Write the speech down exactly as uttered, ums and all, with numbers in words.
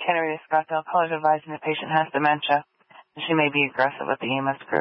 Kennedy Scottsdale. Callers advising the patient has dementia. She may be aggressive with the E M S crew.